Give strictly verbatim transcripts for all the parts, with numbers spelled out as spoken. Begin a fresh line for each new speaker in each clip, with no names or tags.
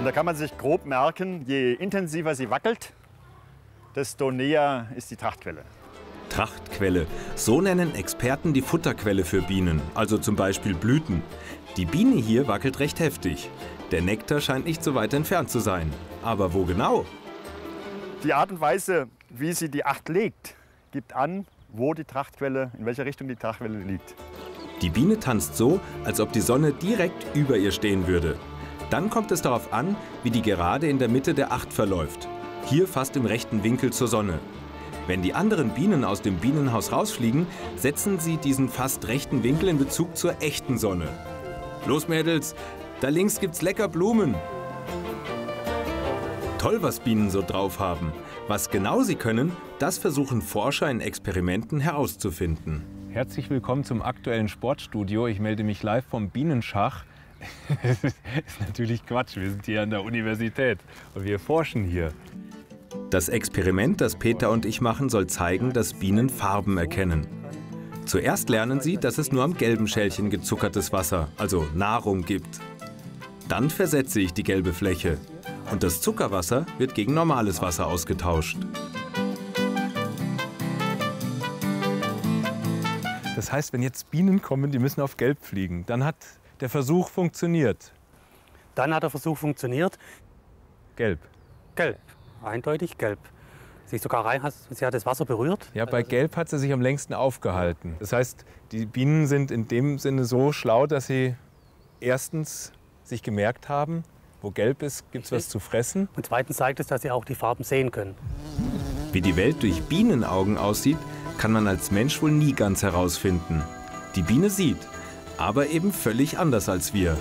Und da kann man sich grob merken, je intensiver sie wackelt, desto näher ist die Trachtquelle.
Trachtquelle, so nennen Experten die Futterquelle für Bienen, also zum Beispiel Blüten. Die Biene hier wackelt recht heftig. Der Nektar scheint nicht so weit entfernt zu sein. Aber wo genau?
Die Art und Weise, wie sie die Acht legt, gibt an, wo die Trachtquelle, in welcher Richtung die Trachtquelle liegt.
Die Biene tanzt so, als ob die Sonne direkt über ihr stehen würde. Dann kommt es darauf an, wie die Gerade in der Mitte der Acht verläuft. Hier fast im rechten Winkel zur Sonne. Wenn die anderen Bienen aus dem Bienenhaus rausfliegen, setzen sie diesen fast rechten Winkel in Bezug zur echten Sonne. Los Mädels, da links gibt's lecker Blumen. Toll, was Bienen so drauf haben. Was genau sie können, das versuchen Forscher in Experimenten herauszufinden.
Herzlich willkommen zum aktuellen Sportstudio. Ich melde mich live vom Bienenschach. Das ist natürlich Quatsch, wir sind hier an der Universität und wir forschen hier.
Das Experiment, das Peter und ich machen, soll zeigen, dass Bienen Farben erkennen. Zuerst lernen sie, dass es nur am gelben Schälchen gezuckertes Wasser, also Nahrung, gibt. Dann versetze ich die gelbe Fläche und das Zuckerwasser wird gegen normales Wasser ausgetauscht.
Das heißt, wenn jetzt Bienen kommen, die müssen auf Gelb fliegen, dann hat der Versuch funktioniert.
Dann hat der Versuch funktioniert.
Gelb.
Gelb. Eindeutig gelb. Sie sogar rein, sie hat das Wasser berührt.
Ja, bei Gelb hat sie sich am längsten aufgehalten. Das heißt, die Bienen sind in dem Sinne so schlau, dass sie erstens sich gemerkt haben, wo gelb ist, gibt es was zu fressen.
Und zweitens zeigt es, dass sie auch die Farben sehen können.
Wie die Welt durch Bienenaugen aussieht, kann man als Mensch wohl nie ganz herausfinden. Die Biene sieht, aber eben völlig anders als wir.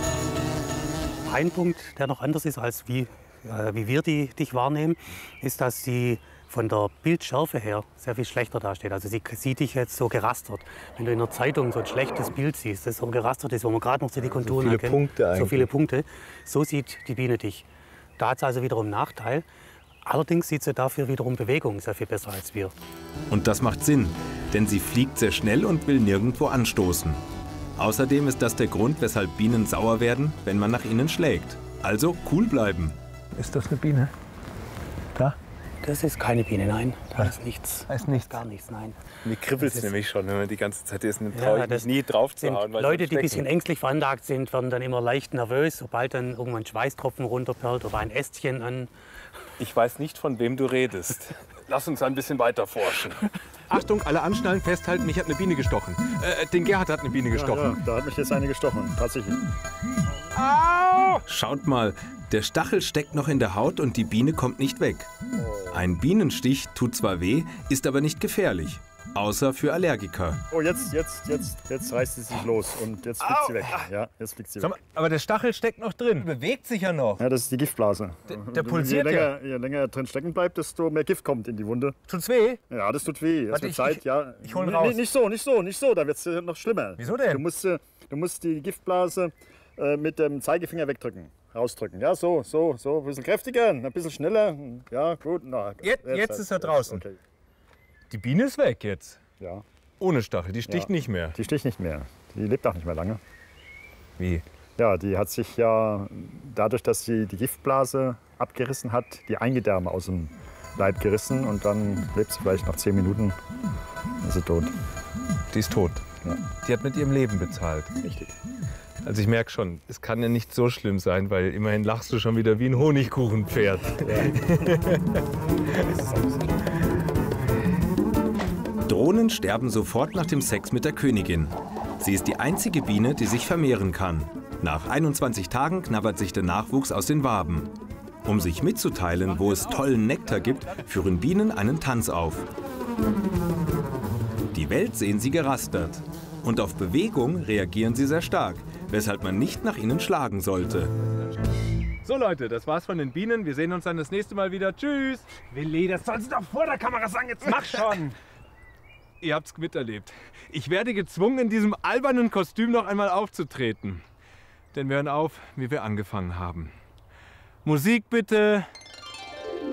Ein Punkt, der noch anders ist als wie wie wir die, dich wahrnehmen, ist, dass sie von der Bildschärfe her sehr viel schlechter dasteht. Also sie sieht dich jetzt so gerastert. Wenn du in der Zeitung so ein schlechtes Bild siehst, das so gerastert ist, wo man gerade noch so die Konturen
so viele
erkennt,
Punkte eigentlich.
so viele Punkte, so sieht die Biene dich. Da hat sie also wiederum einen Nachteil. Allerdings sieht sie dafür wiederum Bewegung sehr viel besser als wir.
Und das macht Sinn, denn sie fliegt sehr schnell und will nirgendwo anstoßen. Außerdem ist das der Grund, weshalb Bienen sauer werden, wenn man nach ihnen schlägt. Also cool bleiben.
Ist das eine Biene? Da?
Das ist keine Biene, nein. Da ist nichts.
Da ist nichts.
Gar nichts, nein.
Mir kribbelt es nämlich schon, wenn man die ganze Zeit ist. Dann
traue
ja,
ich mich
nie drauf zu hauen.
Leute, die ein bisschen ängstlich veranlagt sind, werden dann immer leicht nervös, sobald dann irgendwann ein Schweißtropfen runterperlt oder ein Ästchen an.
Ich weiß nicht, von wem du redest. Lass uns ein bisschen weiter forschen. Achtung, alle anschnallen, festhalten, mich hat eine Biene gestochen. Äh, den Gerhard hat eine Biene gestochen.
Ja, ja, da hat mich jetzt eine gestochen, tatsächlich.
Au!
Schaut mal, der Stachel steckt noch in der Haut und die Biene kommt nicht weg. Ein Bienenstich tut zwar weh, ist aber nicht gefährlich. Außer für Allergiker.
Oh, jetzt, jetzt, jetzt, jetzt reißt sie sich los und jetzt fliegt
Au!
sie weg. Ja, jetzt fliegt sie
Sag
weg.
mal, aber der Stachel steckt noch drin. Bewegt sich ja noch.
Ja, das ist die Giftblase.
Der, der pulsiert
je
ja.
länger, je länger er drin stecken bleibt, desto mehr Gift kommt in die Wunde.
Tut's weh?
Ja, das tut weh. Das
Warte,
wird
ich-
Zeit,
ich-
ja.
ich hol ihn
Nee,
raus.
nee, nicht so, nicht so, nicht so. Da wird es noch schlimmer.
Wieso denn?
Du musst, äh, du musst die Giftblase äh, mit dem Zeigefinger wegdrücken. Rausdrücken. Ja, so, so, so. Ein bisschen kräftiger, ein bisschen schneller. Ja, gut. Na,
Jetzt- jetzt ist er draußen.
Okay.
Die Biene ist weg jetzt.
Ja,
Ohne Stachel, die sticht
Ja.
nicht mehr.
die sticht nicht mehr. Die lebt auch nicht mehr lange.
Wie?
Ja, die hat sich ja dadurch, dass sie die Giftblase abgerissen hat, die Eingedärme aus dem Leib gerissen und dann lebt sie vielleicht nach zehn Minuten, ist sie tot.
Die ist tot.
Ja.
Die hat mit ihrem Leben bezahlt.
Richtig.
Also ich merke schon, es kann ja nicht so schlimm sein, weil immerhin lachst du schon wieder wie ein Honigkuchenpferd.
Drohnen sterben sofort nach dem Sex mit der Königin. Sie ist die einzige Biene, die sich vermehren kann. Nach einundzwanzig Tagen knabbert sich der Nachwuchs aus den Waben. Um sich mitzuteilen, wo es tollen Nektar gibt, führen Bienen einen Tanz auf. Die Welt sehen sie gerastert. Und auf Bewegung reagieren sie sehr stark, weshalb man nicht nach ihnen schlagen sollte.
So Leute, das war's von den Bienen. Wir sehen uns dann das nächste Mal wieder. Tschüss!
Willi, das sollst du doch vor der Kamera sagen. Jetzt mach schon!
Ihr habt's miterlebt. Ich werde gezwungen, in diesem albernen Kostüm noch einmal aufzutreten. Denn wir hören auf, wie wir angefangen haben. Musik bitte!